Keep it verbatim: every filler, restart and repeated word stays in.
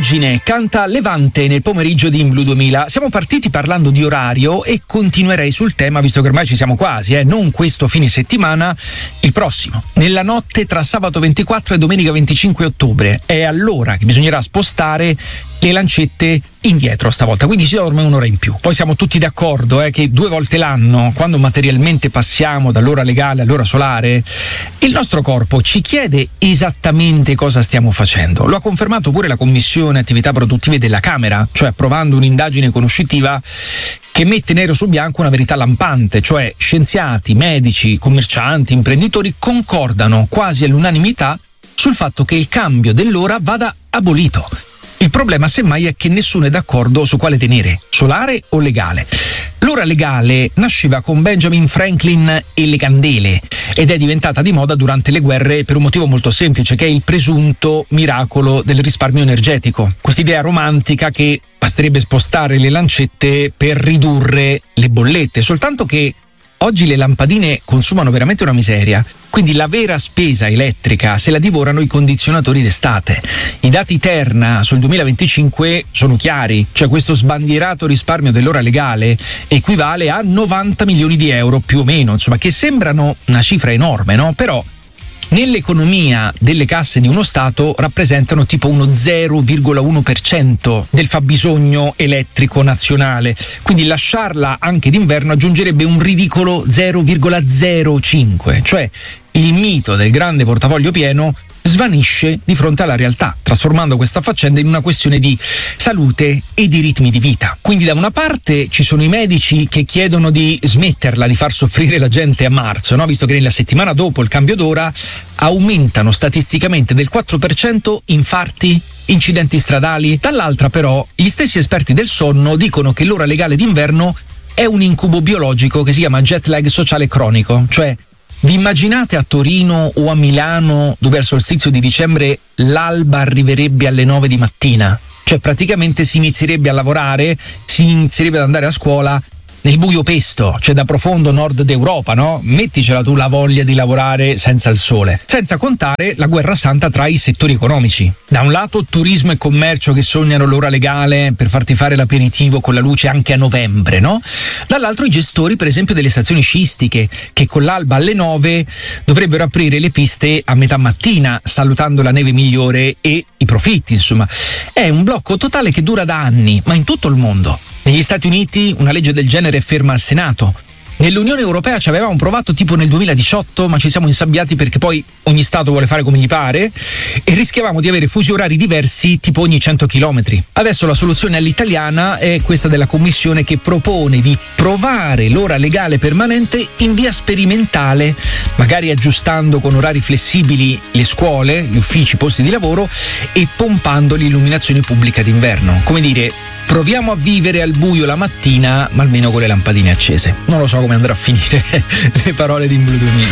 Ruggine canta Levante nel pomeriggio di In Blu duemila. Siamo partiti parlando di orario e continuerei sul tema, visto che ormai ci siamo quasi, eh, non questo fine settimana, il prossimo. Nella notte tra sabato ventiquattro e domenica venticinque ottobre. È allora che bisognerà spostare le lancette indietro stavolta, quindi si dorme un'ora in più. Poi siamo tutti d'accordo eh, che due volte l'anno, quando materialmente passiamo dall'ora legale all'ora solare, il nostro corpo ci chiede esattamente cosa stiamo facendo. Lo ha confermato pure la Commissione Attività Produttive della Camera, cioè approvando un'indagine conoscitiva che mette nero su bianco una verità lampante, cioè scienziati, medici, commercianti, imprenditori concordano quasi all'unanimità sul fatto che il cambio dell'ora vada abolito. Il problema semmai è che nessuno è d'accordo su quale tenere, solare o legale. L'ora legale nasceva con Benjamin Franklin e le candele ed è diventata di moda durante le guerre per un motivo molto semplice, che è il presunto miracolo del risparmio energetico. Quest'idea romantica che basterebbe spostare le lancette per ridurre le bollette, soltanto che oggi le lampadine consumano veramente una miseria, quindi la vera spesa elettrica se la divorano i condizionatori d'estate. I dati Terna sul duemilaventicinque sono chiari, cioè questo sbandierato risparmio dell'ora legale equivale a novanta milioni di euro più o meno, insomma, che sembrano una cifra enorme, no? Però nell'economia delle casse di uno Stato rappresentano tipo uno zero virgola uno per cento del fabbisogno elettrico nazionale, quindi lasciarla anche d'inverno aggiungerebbe un ridicolo zero virgola zero cinque, cioè il mito del grande portafoglio pieno svanisce di fronte alla realtà, trasformando questa faccenda in una questione di salute e di ritmi di vita. Quindi da una parte ci sono i medici che chiedono di smetterla di far soffrire la gente a marzo, no? Visto che nella settimana dopo il cambio d'ora aumentano statisticamente del quattro per cento infarti, incidenti stradali. Dall'altra però gli stessi esperti del sonno dicono che l'ora legale d'inverno è un incubo biologico che si chiama jet lag sociale cronico, cioè vi immaginate a Torino o a Milano, dove al solstizio di dicembre l'alba arriverebbe alle nove di mattina? Cioè praticamente si inizierebbe a lavorare, si inizierebbe ad andare a scuola nel buio pesto, cioè da profondo nord d'Europa, no? Metticela tu la voglia di lavorare senza il sole. Senza contare la guerra santa tra i settori economici. Da un lato turismo e commercio che sognano l'ora legale per farti fare l'aperitivo con la luce anche a novembre, no? Dall'altro i gestori, per esempio, delle stazioni sciistiche, che con l'alba alle nove dovrebbero aprire le piste a metà mattina, salutando la neve migliore e i profitti, insomma. È un blocco totale che dura da anni, ma in tutto il mondo. Negli Stati Uniti una legge del genere è ferma al Senato. Nell'Unione Europea ci avevamo provato tipo nel duemiladiciotto, ma ci siamo insabbiati perché poi ogni Stato vuole fare come gli pare e rischiavamo di avere fusi orari diversi tipo ogni cento chilometri. Adesso la soluzione all'italiana è questa della Commissione, che propone di provare l'ora legale permanente in via sperimentale, magari aggiustando con orari flessibili le scuole, gli uffici, i posti di lavoro e pompando l'illuminazione pubblica d'inverno. Come dire, proviamo a vivere al buio la mattina, ma almeno con le lampadine accese. Non lo so come andrà a finire le parole di In Blu duemila.